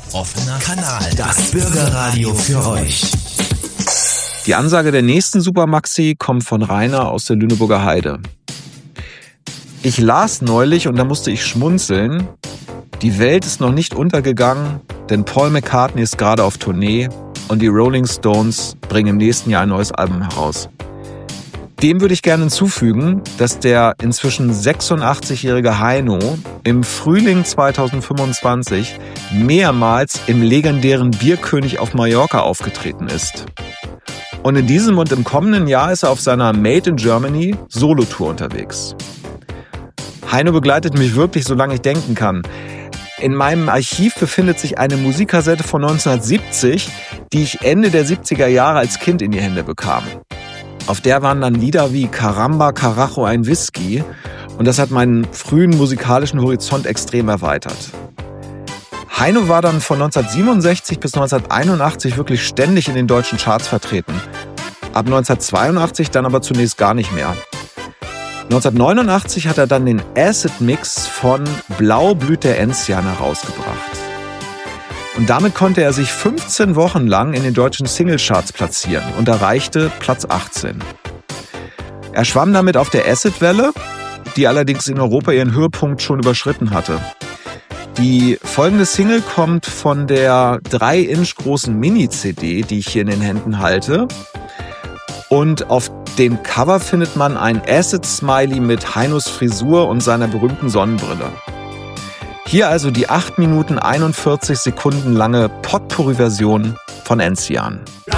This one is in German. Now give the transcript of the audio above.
Offener Kanal, das Bürgerradio für euch. Die Ansage der nächsten Supermaxi kommt von Rainer aus der Lüneburger Heide. Ich las neulich und da musste ich schmunzeln. Die Welt ist noch nicht untergegangen, denn Paul McCartney ist gerade auf Tournee und die Rolling Stones bringen im nächsten Jahr ein neues Album heraus. Dem würde ich gerne hinzufügen, dass der inzwischen 86-jährige Heino im Frühling 2025 mehrmals im legendären Bierkönig auf Mallorca aufgetreten ist. Und in diesem und im kommenden Jahr ist er auf seiner Made in Germany Solo-Tour unterwegs. Heino begleitet mich wirklich, solange ich denken kann. In meinem Archiv befindet sich eine Musikkassette von 1970, die ich Ende der 70er Jahre als Kind in die Hände bekam. Auf der waren dann Lieder wie Caramba, Carajo, ein Whisky und das hat meinen frühen musikalischen Horizont extrem erweitert. Heino war dann von 1967 bis 1981 wirklich ständig in den deutschen Charts vertreten. Ab 1982 dann aber zunächst gar nicht mehr. 1989 hat er dann den Acid-Mix von Blau blüht der Enzian herausgebracht. Und damit konnte er sich 15 Wochen lang in den deutschen Singlecharts platzieren und erreichte Platz 18. Er schwamm damit auf der Acid-Welle, die allerdings in Europa ihren Höhepunkt schon überschritten hatte. Die folgende Single kommt von der 3-Inch großen Mini-CD, die ich hier in den Händen halte. Und auf dem Cover findet man ein Acid-Smiley mit Heinos Frisur und seiner berühmten Sonnenbrille. Hier also die 8 Minuten 41 Sekunden lange Potpourri-Version von Enzian.